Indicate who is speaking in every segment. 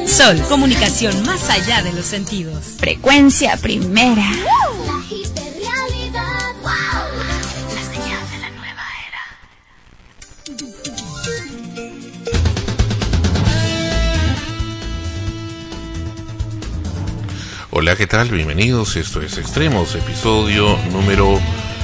Speaker 1: Sol, comunicación más allá de los sentidos.
Speaker 2: Frecuencia primera.
Speaker 3: La hiperrealidad. Wow.
Speaker 2: La señal de la nueva era.
Speaker 4: Hola, ¿qué tal? Bienvenidos, esto es Extremos, episodio número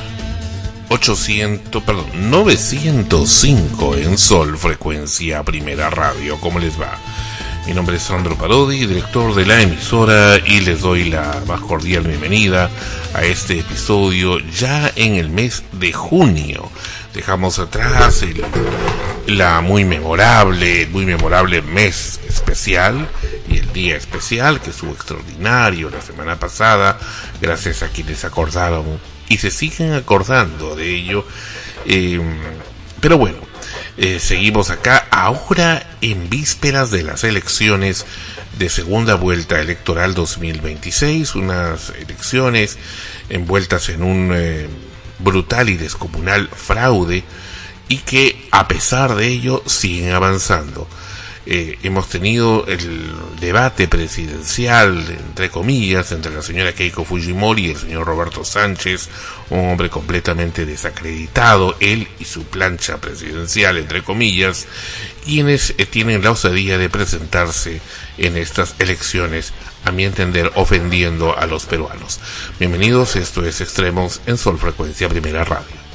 Speaker 4: 905 en Sol, frecuencia primera radio. ¿Cómo les va? Mi nombre es Sandro Parodi, director de la emisora, y les doy la más cordial bienvenida a este episodio ya en el mes de junio. Dejamos atrás la muy memorable mes especial y el día especial que estuvo extraordinario la semana pasada, gracias a quienes acordaron y se siguen acordando de ello. Pero bueno, seguimos acá ahora en vísperas de las elecciones de segunda vuelta electoral 2026, unas elecciones envueltas en un brutal y descomunal fraude y que a pesar de ello siguen avanzando. Hemos tenido el debate presidencial, entre comillas, entre la señora Keiko Fujimori y el señor Roberto Sánchez, un hombre completamente desacreditado, él y su plancha presidencial, entre comillas, quienes tienen la osadía de presentarse en estas elecciones, a mi entender, ofendiendo a los peruanos. Bienvenidos, esto es Extremos en Sol Frecuencia Primera Radio.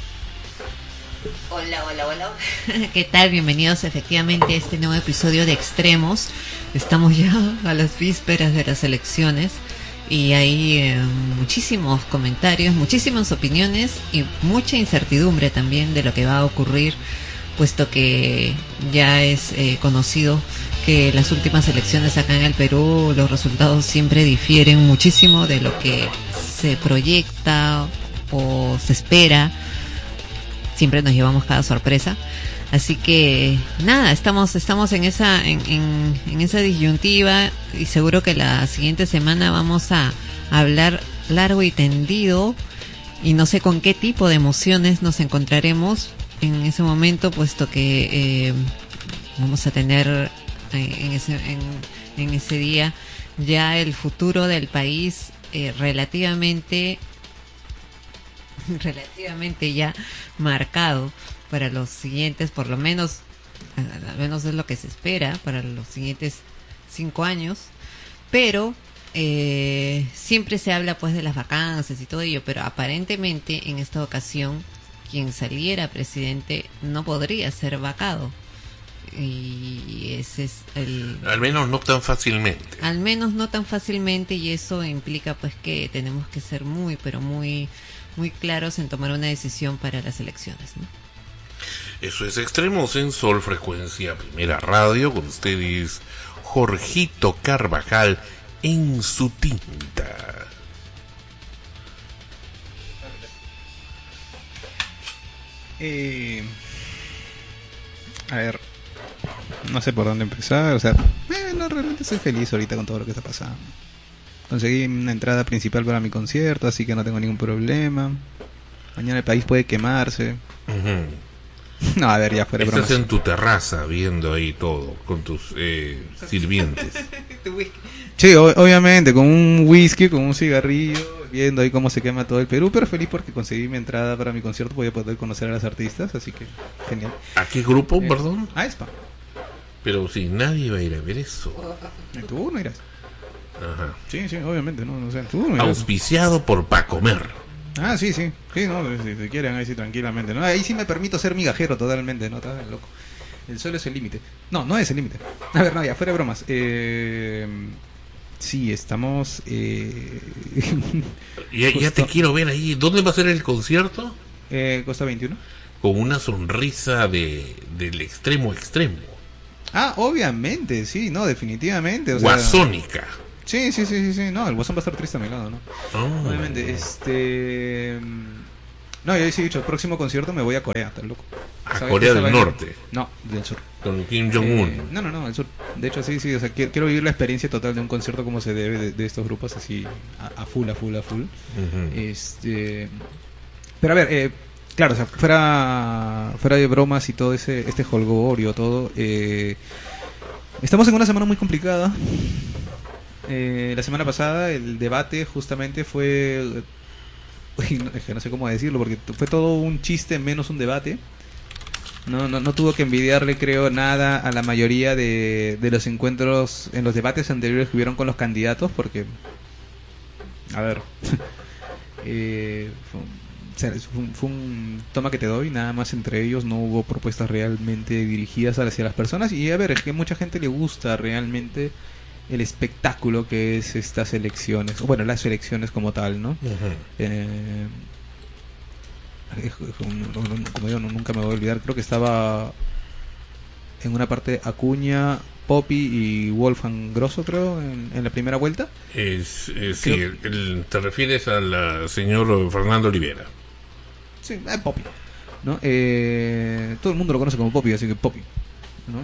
Speaker 5: Hola. ¿Qué tal? Bienvenidos efectivamente a este nuevo episodio de Extremos. Estamos ya a las vísperas de las elecciones y hay muchísimos comentarios, muchísimas opiniones y mucha incertidumbre también de lo que va a ocurrir, puesto que ya es conocido que las últimas elecciones acá en el Perú, los resultados siempre difieren muchísimo de lo que se proyecta o se espera. Siempre nos llevamos cada sorpresa. Así que nada, estamos en esa disyuntiva y seguro que la siguiente semana vamos a hablar largo y tendido y no sé con qué tipo de emociones nos encontraremos en ese momento, puesto que vamos a tener en ese día ya el futuro del país relativamente ya marcado para los siguientes, por lo menos, al menos es lo que se espera para los siguientes 5 años, pero siempre se habla pues de las vacancias y todo ello, pero aparentemente en esta ocasión quien saliera presidente no podría ser vacado, y ese es
Speaker 4: al menos no tan fácilmente, y eso implica pues que tenemos que ser muy claros en tomar una decisión para las elecciones, ¿no? Eso es Extremos en Sol Frecuencia Primera Radio, con ustedes Jorgito Carvajal en su tinta.
Speaker 6: A ver, no sé por dónde empezar, o sea, no, realmente estoy feliz ahorita con todo lo que está pasando. Conseguí una entrada principal para mi concierto, así que no tengo ningún problema. Mañana el país puede quemarse.
Speaker 4: Uh-huh.
Speaker 6: No, a ver, ya fuera bromas.
Speaker 4: Estás en tu terraza viendo ahí todo, con tus sirvientes.
Speaker 6: Sí, obviamente, con un whisky, con un cigarrillo, viendo ahí cómo se quema todo el Perú, pero feliz porque conseguí mi entrada para mi concierto, voy a poder conocer a las artistas, así que genial.
Speaker 4: ¿A qué grupo, perdón?
Speaker 6: A Espa.
Speaker 4: Pero si nadie va a ir a ver eso.
Speaker 6: Tú no irás.
Speaker 4: Ajá.
Speaker 6: Sí, obviamente, no, o sea, tú no irás.
Speaker 4: Auspiciado por Pacomer.
Speaker 6: Ah, sí, no, si quieren, ahí sí, tranquilamente, ¿no? Ahí sí me permito ser migajero totalmente, ¿no? Está loco. El sol es el límite. No es el límite. A ver, no, ya, fuera de bromas. Sí, estamos...
Speaker 4: Ya te quiero ver ahí. ¿Dónde va a ser el concierto?
Speaker 6: Costa 21.
Speaker 4: Con una sonrisa del extremo.
Speaker 6: Ah, obviamente, sí, no, definitivamente. O
Speaker 4: Guasónica.
Speaker 6: Sí, no, el Guasón va a estar triste a mi lado, ¿no?
Speaker 4: Oh.
Speaker 6: Obviamente, no, yo he dicho, el próximo concierto me voy a Corea, tan loco.
Speaker 4: ¿A Corea del Norte?
Speaker 6: No, del sur.
Speaker 4: Con Kim Jong-un.
Speaker 6: No, al sur. De hecho, sí, o sea, quiero vivir la experiencia total de un concierto como se debe de estos grupos, así, a full. Uh-huh. Pero a ver, claro, o sea, fuera de bromas y todo este jolgorio, todo, Estamos en una semana muy complicada. La semana pasada el debate justamente fue... es que no sé cómo decirlo, porque fue todo un chiste menos un debate. No tuvo que envidiarle, creo, nada a la mayoría de los encuentros en los debates anteriores que hubieron con los candidatos, porque... A ver... fue un toma que te doy, nada más entre ellos, no hubo propuestas realmente dirigidas hacia las personas. Y a ver, es que a mucha gente le gusta realmente el espectáculo que es estas elecciones, bueno, las elecciones como tal, ¿no? Como digo, nunca me voy a olvidar, creo que estaba en una parte Acuña, Poppy y Wolfgang Grosso, creo, en la primera vuelta.
Speaker 4: Sí, te refieres al señor Fernando Olivera.
Speaker 6: Sí, Poppy, ¿no? Todo el mundo lo conoce como Poppy, así que Poppy, ¿no?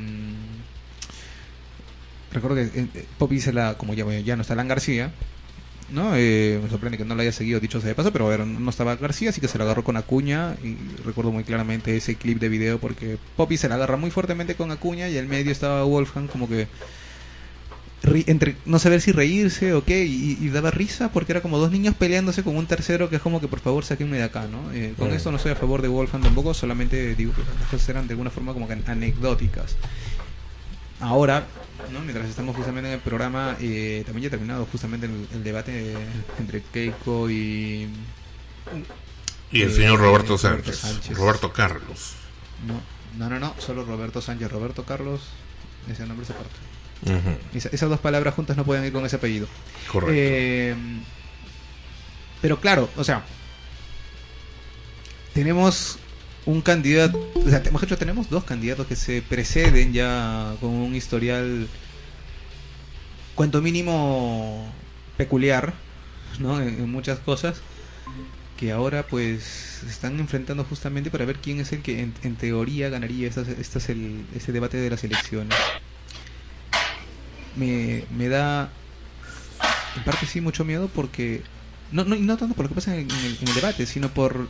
Speaker 6: Recuerdo que Poppy como ya no está Alan García, ¿no? Me sorprende que no lo haya seguido, dicho sea de paso, pero a ver, no estaba García, así que se lo agarró con Acuña. Y recuerdo muy claramente ese clip de video, porque Poppy se la agarra muy fuertemente con Acuña y en medio estaba Wolfgang como que entre no saber si reírse o qué, y daba risa porque era como dos niños peleándose con un tercero que es como que por favor sáquenme de acá, ¿no? Con esto no soy a favor de Wolfgang tampoco, solamente digo que las cosas eran de alguna forma como que anecdóticas. Ahora, ¿no? Mientras estamos justamente en el programa, también ya ha terminado justamente el debate entre Keiko y
Speaker 4: el señor Roberto Sánchez. Roberto Carlos.
Speaker 6: No, solo Roberto Sánchez. Roberto Carlos, ese nombre se aparte. Esas dos palabras juntas no pueden ir con ese apellido.
Speaker 4: Correcto.
Speaker 6: Pero claro, o sea, tenemos un candidato, o sea, mejor dicho, tenemos dos candidatos que se preceden ya con un historial cuanto mínimo peculiar, ¿no? En muchas cosas, que ahora pues se están enfrentando justamente para ver quién es el que en teoría ganaría este debate de las elecciones. Me da en parte sí mucho miedo porque no tanto por lo que pasa en el debate, sino por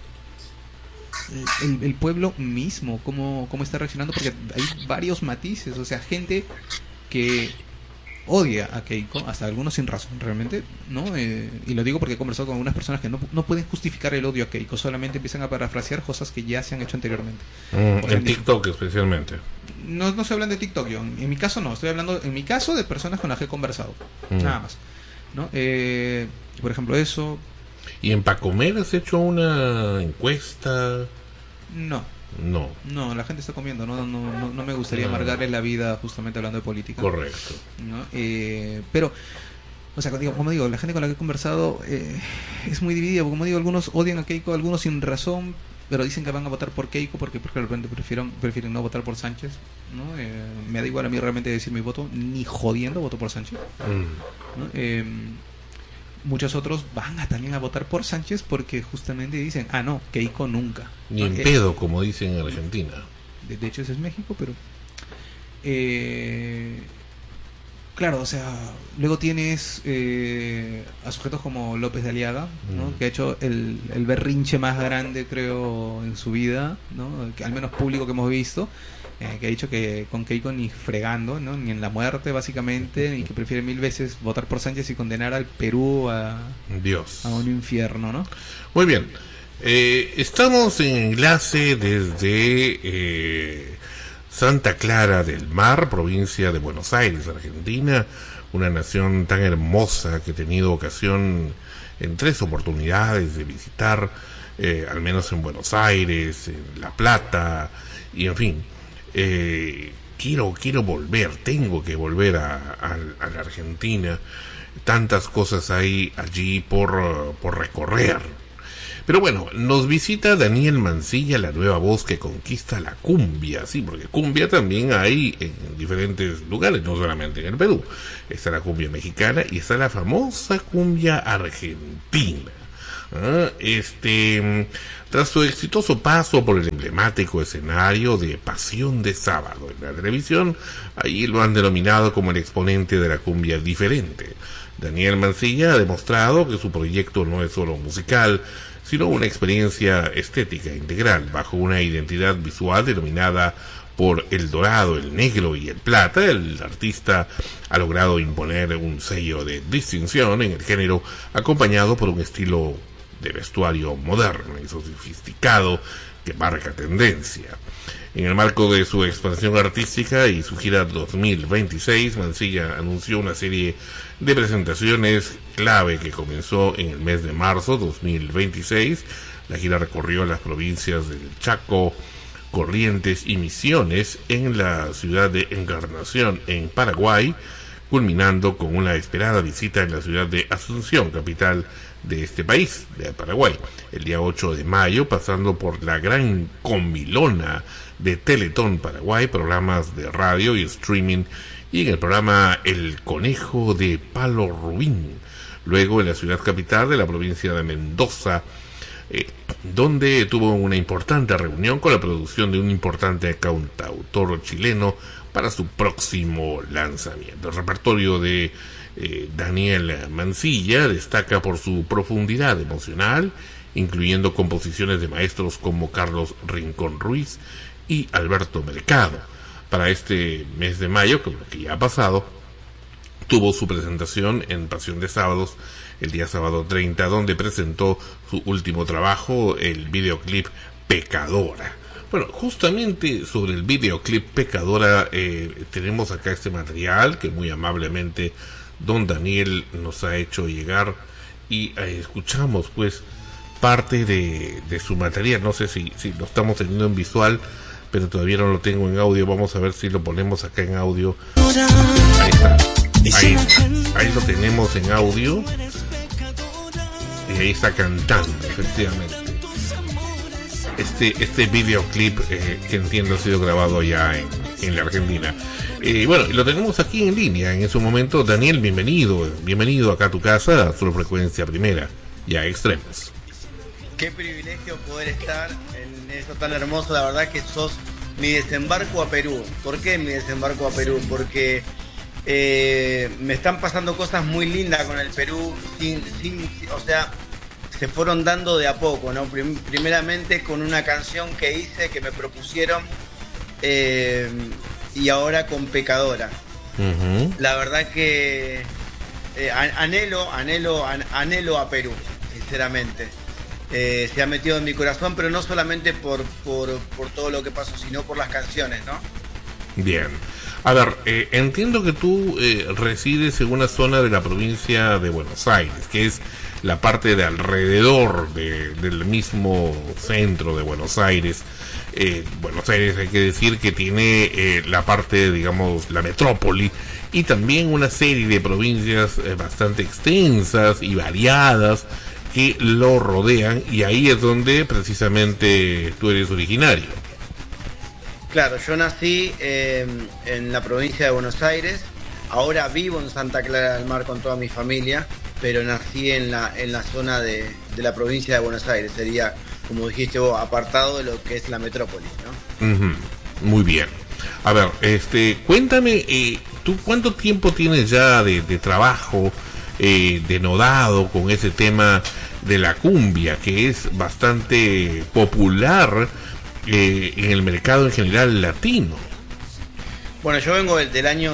Speaker 6: el pueblo mismo, cómo está reaccionando, porque hay varios matices, o sea, gente que odia a Keiko, hasta algunos sin razón realmente, ¿no? Y lo digo porque he conversado con algunas personas que no pueden justificar el odio a Keiko, solamente empiezan a parafrasear cosas que ya se han hecho anteriormente.
Speaker 4: En TikTok especialmente.
Speaker 6: No se hablan de TikTok, yo en mi caso no, estoy hablando en mi caso de personas con las que he conversado, nada más, ¿no? Por ejemplo eso.
Speaker 4: ¿Y en Pacomer has hecho una encuesta?
Speaker 6: No, la gente está comiendo, no me gustaría amargarle la vida justamente hablando de política.
Speaker 4: Correcto.
Speaker 6: ¿No? Pero, o sea, como digo, la gente con la que he conversado es muy dividida, como digo, algunos odian a Keiko, algunos sin razón, pero dicen que van a votar por Keiko porque de repente prefieren no votar por Sánchez, ¿no? Me da igual a mí realmente decir mi voto, ni jodiendo voto por Sánchez, ¿no? Muchos otros van también a votar por Sánchez porque justamente dicen, no, Keiko nunca.
Speaker 4: Ni en pedo, como dicen en Argentina.
Speaker 6: De hecho, ese es México, pero... claro, o sea, luego tienes a sujetos como López de Aliaga, ¿no? Que ha hecho el berrinche más grande, creo, en su vida, ¿no? Que al menos público que hemos visto, que ha dicho que con Keiko ni fregando, ¿no? Ni en la muerte básicamente, y que prefiere 1000 veces votar por Sánchez y condenar al Perú a un infierno, ¿no?
Speaker 4: Muy bien, estamos en enlace desde Santa Clara del Mar, provincia de Buenos Aires, Argentina, una nación tan hermosa que he tenido ocasión en 3 oportunidades de visitar, al menos en Buenos Aires, en La Plata, y en fin. Quiero volver, tengo que volver a la Argentina. Tantas cosas hay allí por recorrer. Pero bueno, nos visita Daniel Mancilla, la nueva voz que conquista la cumbia, sí, porque cumbia también hay en diferentes lugares, no solamente en el Perú. Está la cumbia mexicana y está la famosa cumbia argentina. Tras su exitoso paso por el emblemático escenario de Pasión de Sábado en la televisión, ahí lo han denominado como el exponente de la cumbia diferente. Daniel Mancilla ha demostrado que su proyecto no es solo musical, sino una experiencia estética integral bajo una identidad visual denominada por el dorado, el negro y el plata, el artista ha logrado imponer un sello de distinción en el género, acompañado por un estilo de vestuario moderno y sofisticado que marca tendencia. En el marco de su expansión artística y su gira 2026, Mansilla anunció una serie de presentaciones clave que comenzó en el mes de marzo 2026. La gira recorrió las provincias del Chaco, Corrientes y Misiones en la ciudad de Encarnación, en Paraguay, culminando con una esperada visita en la ciudad de Asunción, capital de este país, de Paraguay, el día 8 de mayo, pasando por la gran comilona de Teletón Paraguay, programas de radio y streaming, y en el programa El Conejo de Palo Rubín. Luego en la ciudad capital de la provincia de Mendoza, donde tuvo una importante reunión con la producción de un importante cantautor chileno para su próximo lanzamiento. El repertorio de Daniel Mansilla destaca por su profundidad emocional, incluyendo composiciones de maestros como Carlos Rincón Ruiz y Alberto Mercado. Para este mes de mayo, que ya ha pasado, tuvo su presentación en Pasión de Sábados el día sábado 30, donde presentó su último trabajo, el videoclip Pecadora. Bueno, justamente sobre el videoclip Pecadora tenemos acá este material que muy amablemente don Daniel nos ha hecho llegar, y escuchamos pues parte de su material. No sé si lo estamos teniendo en visual, pero todavía no lo tengo en audio. Vamos a ver si lo ponemos acá en audio. Ahí está. Ahí lo tenemos en audio. Y ahí está cantando, efectivamente. Este videoclip que entiendo ha sido grabado ya en la Argentina. Bueno, lo tenemos aquí en línea en su momento. Daniel, bienvenido acá a tu casa, a su frecuencia primera, ya Extremos.
Speaker 7: Qué privilegio poder estar en esto tan hermoso. La verdad que sos mi desembarco a Perú. ¿Por qué mi desembarco a Perú? Porque me están pasando cosas muy lindas con el Perú, o sea, se fueron dando de a poco, ¿no? Primeramente con una canción que hice, que me propusieron, y ahora con Pecadora. Uh-huh. La verdad que anhelo a Perú, sinceramente. Se ha metido en mi corazón, pero no solamente por todo lo que pasó, sino por las canciones, ¿no? Bien.
Speaker 4: A ver, entiendo que tú resides en una zona de la provincia de Buenos Aires, que es la parte de alrededor del mismo centro de Buenos Aires. Buenos Aires, hay que decir que tiene la parte, digamos, la metrópoli, y también una serie de provincias bastante extensas y variadas que lo rodean, y ahí es donde precisamente tú eres originario.
Speaker 7: Claro, yo nací en la provincia de Buenos Aires, ahora vivo en Santa Clara del Mar con toda mi familia, pero nací en la zona de la provincia de Buenos Aires, sería, como dijiste vos, apartado de lo que es la metrópoli, ¿no? Uh-huh.
Speaker 4: Muy bien. A ver, cuéntame, ¿tú cuánto tiempo tienes ya de trabajo denodado con ese tema de la cumbia, que es bastante popular en el mercado en general latino?
Speaker 7: Bueno, yo vengo del año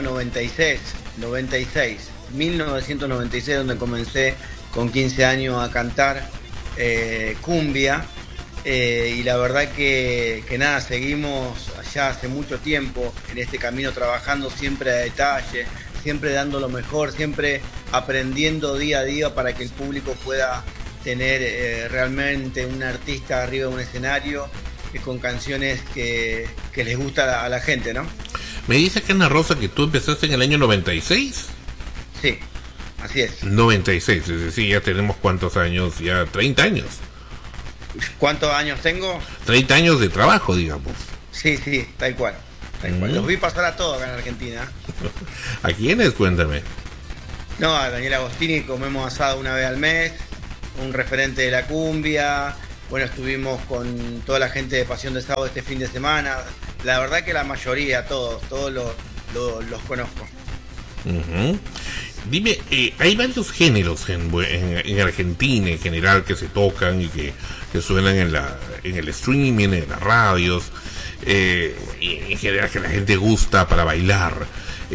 Speaker 7: 1996, donde comencé con 15 años a cantar cumbia, y la verdad que nada, seguimos allá hace mucho tiempo en este camino, trabajando siempre a detalle, siempre dando lo mejor, siempre aprendiendo día a día para que el público pueda tener realmente un artista arriba de un escenario con canciones que les gusta a la gente, ¿no?
Speaker 4: Me dice que Ana Rosa que tú empezaste en el año 96.
Speaker 7: Sí, así es. 96,
Speaker 4: es decir, ya tenemos ¿cuántos años? Ya 30 años.
Speaker 7: ¿Cuántos años tengo?
Speaker 4: 30 años de trabajo, digamos.
Speaker 7: Sí, tal cual. Los vi pasar a todos acá en Argentina.
Speaker 4: ¿A quiénes? Cuéntame.
Speaker 7: No, a Daniel Agostini comemos asado una vez al mes, un referente de la cumbia. Bueno, estuvimos con toda la gente de Pasión de Sábado este fin de semana. La verdad que la mayoría, todos los conozco. Uh-huh.
Speaker 4: Dime, hay varios géneros en Argentina en general que se tocan y que suenan en el streaming, en las radios. y en general que la gente gusta para bailar.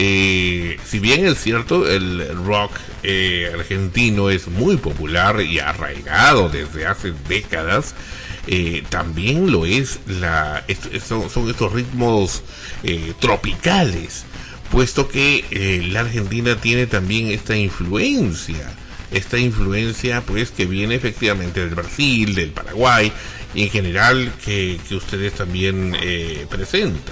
Speaker 4: Si bien es cierto, el rock argentino es muy popular y arraigado desde hace décadas, también lo es son estos ritmos tropicales, puesto que la Argentina tiene también esta influencia pues que viene efectivamente del Brasil, del Paraguay y en general que ustedes también presentan.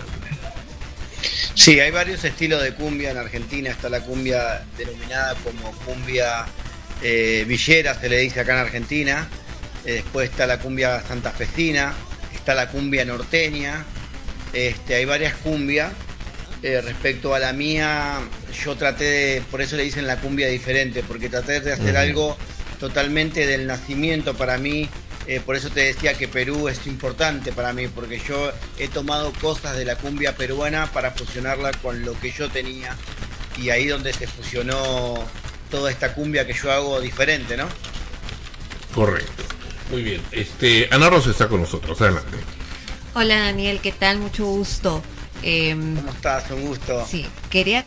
Speaker 7: Sí, hay varios estilos de cumbia en Argentina. Está la cumbia denominada como cumbia villera, se le dice acá en Argentina. Después está la cumbia santafesina, está la cumbia norteña. Hay varias cumbias. Respecto a la mía, yo por eso le dicen la cumbia diferente, porque traté de hacer algo totalmente del nacimiento para mí. Por eso te decía que Perú es importante para mí, porque yo he tomado cosas de la cumbia peruana para fusionarla con lo que yo tenía, y ahí donde se fusionó toda esta cumbia que yo hago diferente, ¿no?
Speaker 4: Correcto. Muy bien. Ana Rosa está con nosotros. Adelante.
Speaker 5: Hola Daniel, ¿qué tal? Mucho gusto.
Speaker 7: ¿Cómo estás? Un gusto.
Speaker 5: Sí, quería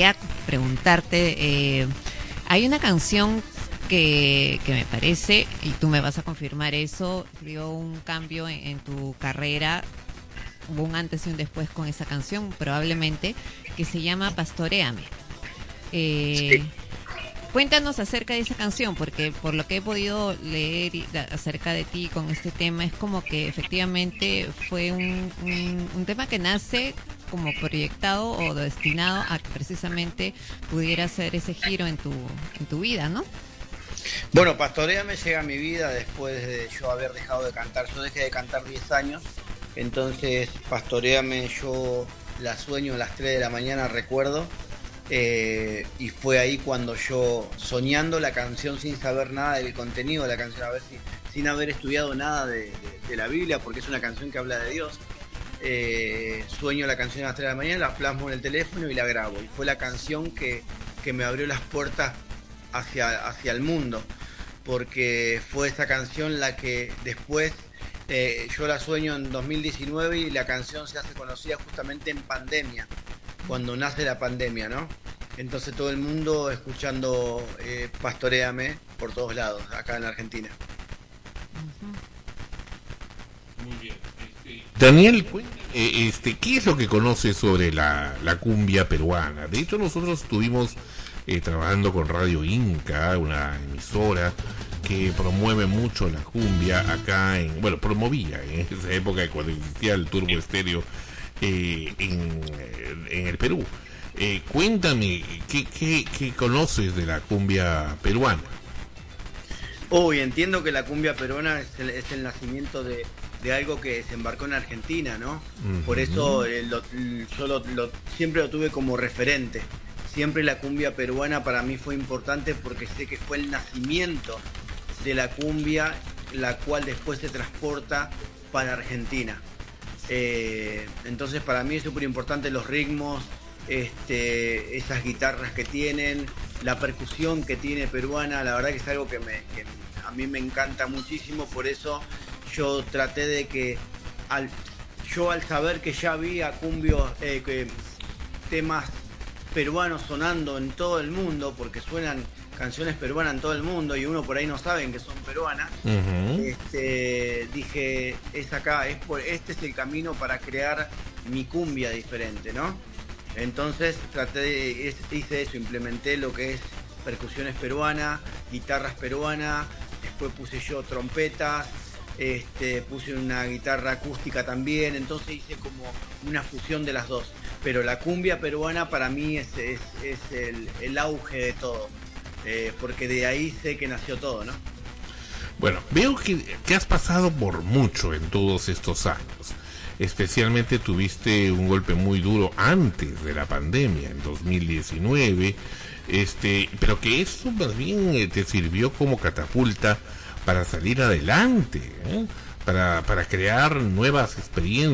Speaker 5: preguntarte, hay una canción que me parece, y tú me vas a confirmar eso, dio un cambio en tu carrera, hubo un antes y un después con esa canción, probablemente, que se llama Pastoréame.
Speaker 7: Sí.
Speaker 5: Cuéntanos acerca de esa canción, porque por lo que he podido leer acerca de ti con este tema, es como que efectivamente fue un tema que nace como proyectado o destinado a que precisamente pudiera hacer ese giro en tu vida, ¿no?
Speaker 7: Bueno, Pastoréame llega a mi vida después de yo haber dejado de cantar. Yo dejé de cantar 10 años, entonces Pastoréame yo la sueño a las 3 de la mañana, recuerdo. Y fue ahí cuando yo, soñando la canción sin saber nada del contenido de la canción, a ver sin haber estudiado nada de la Biblia, porque es una canción que habla de Dios, sueño la canción a las 3 de la mañana, la plasmo en el teléfono y la grabo, y fue la canción que me abrió las puertas hacia el mundo, porque fue esa canción la que después yo la sueño en 2019 y la canción se hace conocida justamente en pandemia, cuando nace la pandemia, ¿no? Entonces todo el mundo escuchando Pastoréame por todos lados, acá en Argentina.
Speaker 4: Muy bien. Daniel, ¿qué es lo que conoces sobre la cumbia peruana? De hecho, nosotros estuvimos trabajando con Radio Inca, una emisora que promueve mucho la cumbia acá promovía en esa época cuando existía el Turbo Estéreo en el Perú. Cuéntame, ¿qué conoces de la cumbia peruana?
Speaker 7: Entiendo que la cumbia peruana es el nacimiento de algo que desembarcó en Argentina, ¿no? Uh-huh. Por eso siempre lo tuve como referente. Siempre la cumbia peruana para mí fue importante porque sé que fue el nacimiento de la cumbia, la cual después se transporta para Argentina. Entonces para mí es súper importante los ritmos, esas guitarras que tienen, la percusión que tiene peruana. La verdad que es algo que a mí me encanta muchísimo. Por eso yo traté de que al saber que ya había temas peruanos sonando en todo el mundo, porque suenan canciones peruanas en todo el mundo y uno por ahí no saben que son peruanas. Uh-huh. Dije, este es el camino para crear mi cumbia diferente, ¿no? Entonces hice eso, implementé lo que es percusiones peruanas, guitarras peruanas, después puse yo trompetas, puse una guitarra acústica también, entonces hice como una fusión de las dos. Pero la cumbia peruana para mí es el auge de todo, porque de ahí sé que nació todo, ¿no?
Speaker 4: Bueno, veo que has pasado por mucho en todos estos años. Especialmente tuviste un golpe muy duro antes de la pandemia, en 2019, pero que eso más bien te sirvió como catapulta para salir adelante, para crear nuevas experiencias.